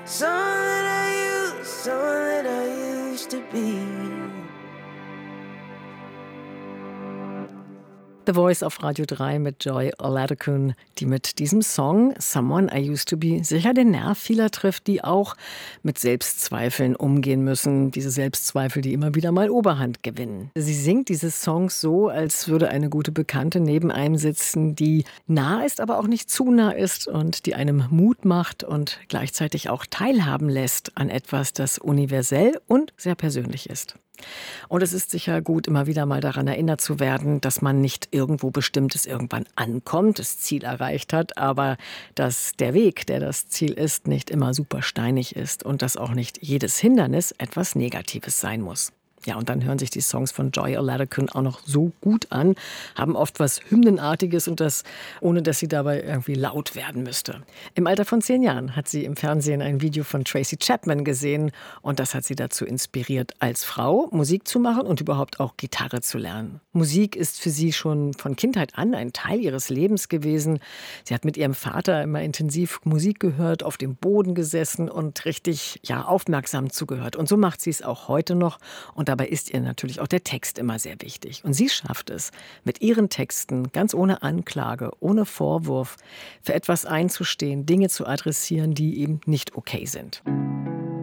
someone that I used to be. The Voice auf Radio 3 mit Joy Oladokun, die mit diesem Song Someone I Used to Be sicher den Nerv vieler trifft, die auch mit Selbstzweifeln umgehen müssen. Diese Selbstzweifel, die immer wieder mal Oberhand gewinnen. Sie singt diese Songs so, als würde eine gute Bekannte neben einem sitzen, die nah ist, aber auch nicht zu nah ist und die einem Mut macht und gleichzeitig auch teilhaben lässt an etwas, das universell und sehr persönlich ist. Und es ist sicher gut, immer wieder mal daran erinnert zu werden, dass man nicht irgendwo Bestimmtes irgendwann ankommt, das Ziel erreicht hat, aber dass der Weg, der das Ziel ist, nicht immer super steinig ist und dass auch nicht jedes Hindernis etwas Negatives sein muss. Ja, und dann hören sich die Songs von Joy Oladokun auch noch so gut an, haben oft was Hymnenartiges und das, ohne dass sie dabei irgendwie laut werden müsste. Im Alter von 10 Jahren hat sie im Fernsehen ein Video von Tracy Chapman gesehen und das hat sie dazu inspiriert, als Frau Musik zu machen und überhaupt auch Gitarre zu lernen. Musik ist für sie schon von Kindheit an ein Teil ihres Lebens gewesen. Sie hat mit ihrem Vater immer intensiv Musik gehört, auf dem Boden gesessen und richtig, aufmerksam zugehört. Und so macht sie es auch heute noch und dabei ist ihr natürlich auch der Text immer sehr wichtig. Und sie schafft es, mit ihren Texten, ganz ohne Anklage, ohne Vorwurf, für etwas einzustehen, Dinge zu adressieren, die eben nicht okay sind.